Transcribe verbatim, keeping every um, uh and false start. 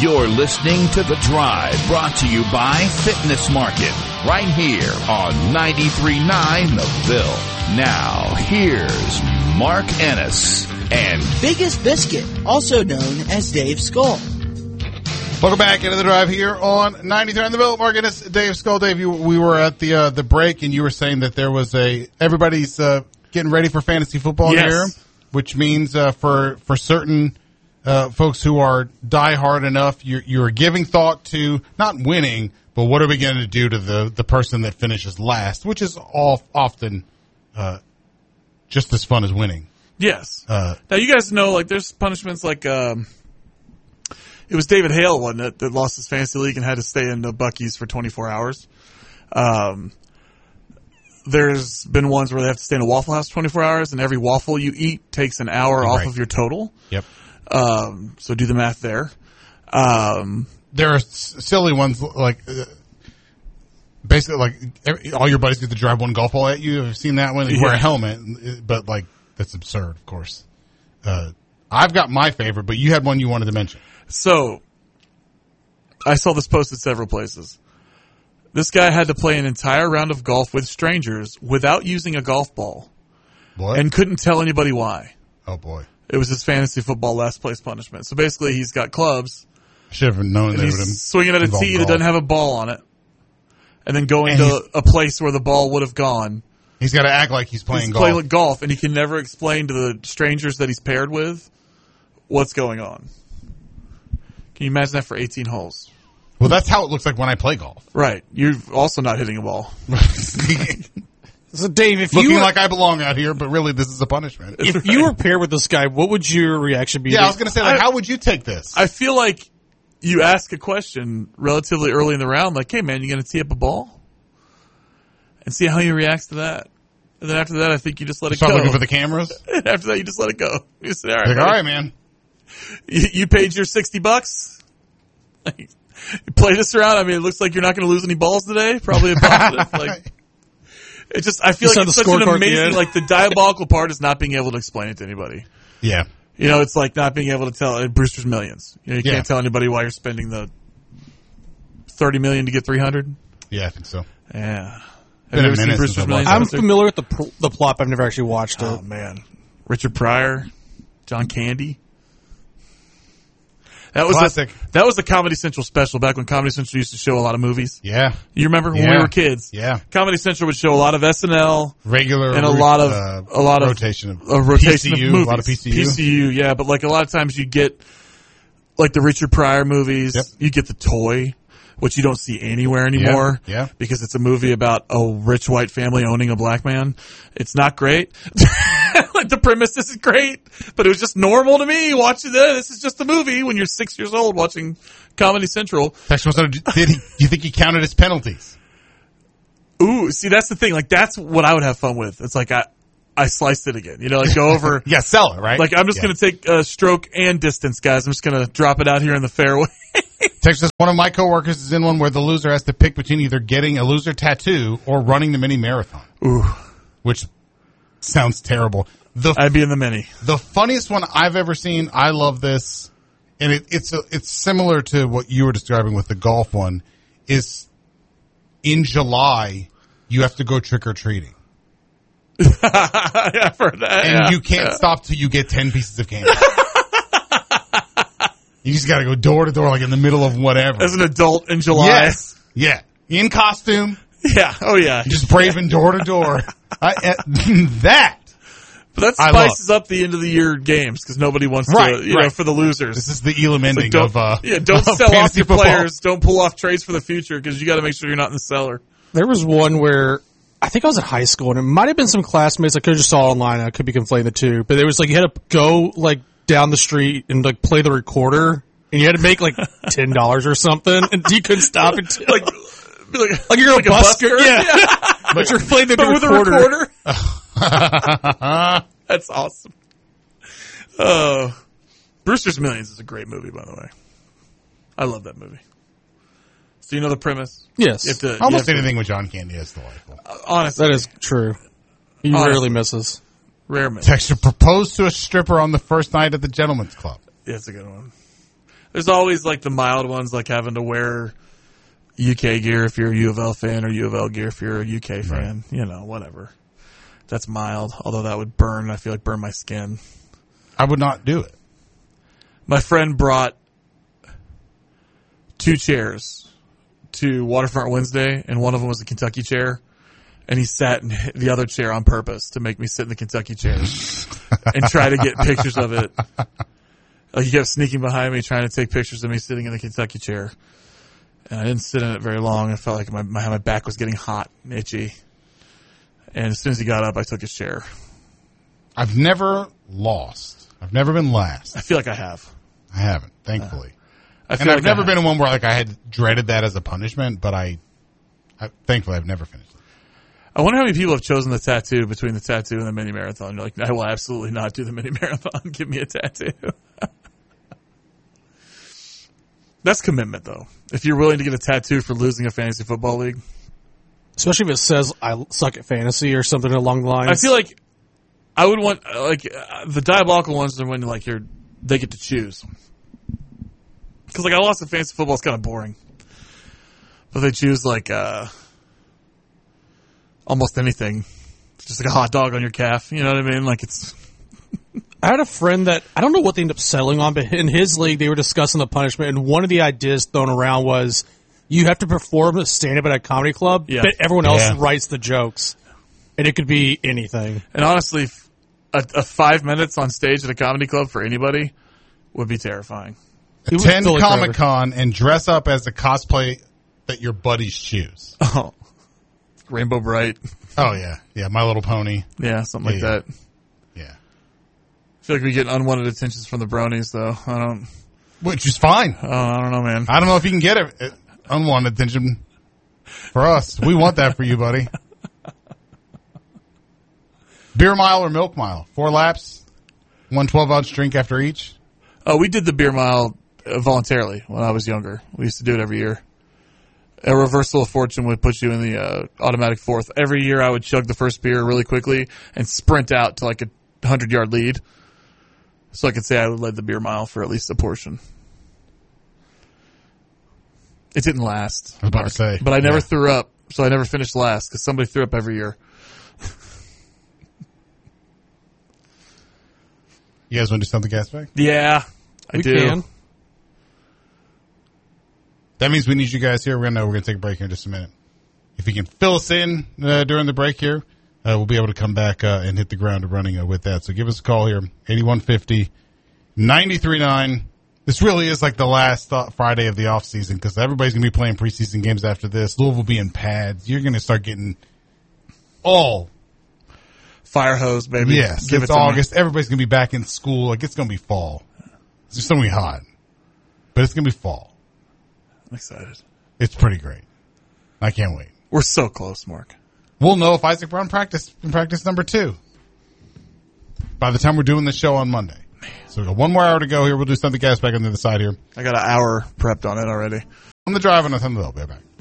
You're listening to The Drive, brought to you by Fitness Market, right here on ninety-three point nine The Ville. Now, here's Mark Ennis and Biggest Biscuit, also known as Dave Skull. Welcome back into The Drive here on ninety-three on The Ville. Mark Ennis, Dave Skull. Dave, you, we were at the uh, the break, and you were saying that there was a everybody's uh, getting ready for fantasy football yes. here, which means uh, for for certain uh, folks who are diehard enough, you're, you're giving thought to not winning, but what are we going to do to the the person that finishes last, which is all often uh, just as fun as winning. Yes. Uh, now you guys know, like, there's punishments like um, it was David Hale, wasn't it, that lost his fantasy league and had to stay in the Buc-ee's for twenty-four hours. Um, there's been ones where they have to stay in a Waffle House twenty-four hours, and every waffle you eat takes an hour right. off of your total. Yep. Um, so do the math there. Um, there are s- silly ones like uh, basically like every, all your buddies get to drive one golf ball at you. I've seen that one. You yeah. wear a helmet, but like that's absurd, of course. Uh, I've got my favorite, but you had one you wanted to mention. So I saw this posted several places. This guy had to play an entire round of golf with strangers without using a golf ball. What? And couldn't tell anybody why. Oh boy. It was his fantasy football last place punishment. So basically, he's got clubs. Should have known and that. He's swinging at a tee that doesn't have a ball on it, and then going and to a place where the ball would have gone. He's got to act like he's playing he's golf. Playing golf, and he can never explain to the strangers that he's paired with what's going on. Can you imagine that for eighteen holes? Well, that's how it looks like when I play golf. Right. You're also not hitting a ball. So, Dave, if Looking you were, like I belong out here, but really this is a punishment. if you were paired with this guy, what would your reaction be? Yeah, I was going to say, like, I- how would you take this? I feel like you ask a question relatively early in the round, like, hey, man, you going to tee up a ball? And see how he reacts to that. And then after that, I think you just let it Start go. looking for the cameras. And after that, you just let it go. You say, all right, Like, buddy. all right, man. You, you paid your sixty bucks. Like, you play this around. I mean, it looks like you're not going to lose any balls today. Probably a positive. Like, it just, I feel You like saw it's the such an scorecard at the amazing, end. like, the diabolical part is not being able to explain it to anybody. Yeah. You know, it's like not being able to tell uh, Brewster's Millions. You know, you Yeah. can't tell anybody why you're spending the thirty million to get three hundred. Yeah, I think so. Yeah. Have Been you a ever seen minute Brewster's since I've Millions? watched I'm Spencer? familiar with the pr- the plot, but I've never actually watched it. Oh man, Richard Pryor, John Candy. That was Classic. A, that was the Comedy Central special back when Comedy Central used to show a lot of movies. Yeah. You remember when Yeah. we were kids? Yeah. Comedy Central would show a lot of S N L Regular and a lot of uh, a lot of rotation of a rotation P C U, of movies. a lot of P C U. P C U, yeah, but like a lot of times you get like the Richard Pryor movies. Yep. You get The Toy, which you don't see anywhere anymore. Yeah, yeah. Because it's a movie about a rich white family owning a black man. It's not great. Like the premise isn't great, but it was just normal to me watching this. This is just a movie when you're six years old watching Comedy Central. Texas, did he? Do you think he counted his penalties? Ooh, see, that's the thing. Like, that's what I would have fun with. It's like I, I sliced it again. You know, like go over. Yeah, sell it, right? Like, I'm just Yeah. going to take a stroke and distance, guys. I'm just going to drop it out here in the fairway. Texas, one of my coworkers is in one where the loser has to pick between either getting a loser tattoo or running the mini marathon. Ooh, which sounds terrible. The I'd be in the mini. the funniest one I've ever seen. I love this, and it, it's a, it's similar to what you were describing with the golf one. Is in July you have to go trick or treating, Yeah, I've heard that. and yeah. you can't Yeah. stop till you get ten pieces of candy. You just got to go door to door, like in the middle of whatever. As an adult in July. Yes, yeah, in costume, Yeah. Oh, yeah. just braving door to door. I- uh, That. But that I love. spices up the end of the year games because nobody wants Right, to, you know, right. for the losers. This is the Elam ending Like, don't, of uh, yeah, don't of sell off fantasy your football. players. Don't pull off trades for the future because you got to make sure you're not in the cellar. There was one where I think I was in high school, and it might have been some classmates. I could have just saw it online. I could be conflating the two, but it was like you had to go like down the street and like play the recorder, and you had to make like ten dollars or something, and you couldn't stop it. Like, like, like you're like a busker, yeah. yeah. but you're playing the But with recorder. a recorder. That's awesome. Oh, Brewster's Millions is a great movie, by the way. I love that movie. So you know the premise? Yes, You have to, you Almost have to- anything with John Candy is delightful. honestly, that is true. He Honestly. rarely misses. rare miss. Texture proposed to a stripper on the first night at the Gentleman's Club. Yeah, it's a good one. There's always like the mild ones, like having to wear U K gear if you're a U of L fan, or U of L gear if you're a U K fan. Right. You know, whatever. That's mild, although that would burn, I feel like, burn my skin. I would not do it. My friend brought two chairs to Waterfront Wednesday, and one of them was a Kentucky chair, and he sat in the other chair on purpose to make me sit in the Kentucky chair and try to get pictures of it. Like, he kept sneaking behind me, trying to take pictures of me sitting in the Kentucky chair. And I didn't sit in it very long. I felt like my, my, my back was getting hot and itchy. And as soon as he got up, I took his chair. I've never lost. I've never been last. I feel like I have. I haven't, thankfully. Uh, I feel and like I've never I been in one where like I had dreaded that as a punishment, but I, I thankfully, I've never finished it. I wonder how many people have chosen the tattoo between the tattoo and the mini marathon. You're like, I will absolutely not do the mini marathon. Give me a tattoo. That's commitment, though. If you're willing to get a tattoo for losing a fantasy football league. Especially if it says, I suck at fantasy or something along the lines. I feel like I would want, like, uh, the diabolical ones are when, like, you're, they get to choose. Because, like, I lost in fantasy football, it's kind of boring. But they choose, like, uh, almost anything. It's just like a hot dog on your calf. You know what I mean? Like, it's... I had a friend that, I don't know what they ended up settling on, but in his league, they were discussing the punishment, and one of the ideas thrown around was you have to perform a stand-up at a comedy club, yeah. but everyone else Yeah. writes the jokes. And it could be anything. And honestly, a, a five minutes on stage at a comedy club for anybody would be terrifying. It was Attend totally Comic Con and dress up as the cosplay that your buddies choose. Oh. Rainbow Bright. Oh, yeah. Yeah, My Little Pony. Yeah, something Yeah, like yeah. that. Yeah. I feel like we get unwanted attentions from the bronies, though. I don't. Which is fine. Oh, I don't know, man. I don't know if you can get it. it unwanted attention for us. We want that for you, buddy. Beer mile or milk mile? Four laps, one twelve-ounce drink after each? Oh, we did the beer mile uh, voluntarily when I was younger. We used to do it every year. A reversal of fortune would put you in the uh, automatic fourth. Every year I would chug the first beer really quickly and sprint out to like a hundred-yard lead. So I could say I led the beer mile for at least a portion. It didn't last. I was about to say. But I never yeah. threw up, so I never finished last because somebody threw up every year. You guys want to do something, gas bag? Yeah, I We do. can. That means we need you guys here. We're gonna we're gonna take a break here in just a minute. If you can fill us in uh, during the break here, uh, we'll be able to come back uh, and hit the ground running uh, with that. So give us a call here, eighty-one fifty, ninety-three nine. This really is like the last uh, Friday of the off season because everybody's gonna be playing preseason games after this. Louisville will be in pads. You're gonna start getting all. Fire hose, baby. Yes, Give it's it to August. Me. Everybody's gonna be back in school. Like it's gonna be fall. It's just gonna be hot, but it's gonna be fall. I'm excited. It's pretty great. I can't wait. We're so close, Mark. We'll know if Isaac Brown practice in practice number two by the time we're doing the show on Monday. So we got one more hour to go here. We'll do something gas back on the other side here. I got an hour prepped on it already. On the drive on the Thunderbolt. We'll be back.